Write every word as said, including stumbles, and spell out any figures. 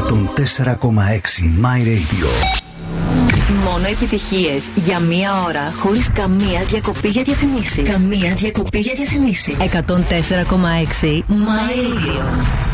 εκατόν τέσσερα κόμμα έξι My Radio. Μόνο επιτυχίες για μία ώρα, χωρίς καμία διακοπή για διαφημίσεις. Καμία διακοπή για διαφημίσεις. εκατόν τέσσερα κόμμα έξι My Radio.